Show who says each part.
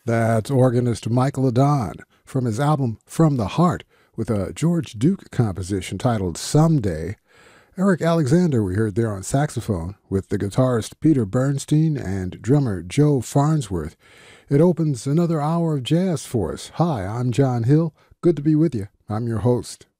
Speaker 1: That's organist Michael Adon from his album From the Heart with a George Duke composition titled Someday. Eric Alexander we heard there on saxophone with the guitarist Peter Bernstein and drummer Joe Farnsworth. It opens another hour of jazz for us. Hi, I'm John Hill. Good to be with you. I'm your host.